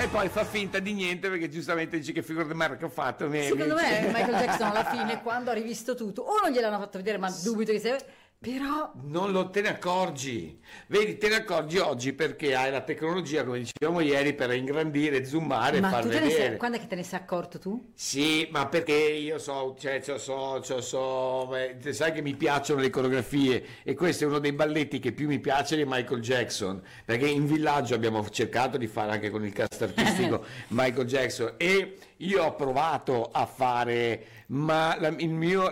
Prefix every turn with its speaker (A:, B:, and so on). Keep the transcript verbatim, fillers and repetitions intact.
A: e poi fa finta di niente perché giustamente dice che figura di merda che ho fatto. Mi,
B: Secondo
A: mi...
B: me Michael Jackson alla fine, quando ha rivisto tutto, o non gliel'hanno fatto vedere, ma dubito che sia, però
A: non lo te ne accorgi, vedi, te ne accorgi oggi perché hai la tecnologia, come dicevamo ieri, per ingrandire, zoomare e
B: ma
A: far
B: tu te ne
A: vedere.
B: sei, quando è che te ne sei accorto tu?
A: Sì, ma perché io so, cioè, cioè, so, cioè, so, beh, sai che mi piacciono le coreografie e questo è uno dei balletti che più mi piace di Michael Jackson, perché in villaggio abbiamo cercato di fare anche con il cast artistico Michael Jackson e io ho provato a fare, ma la, il mio,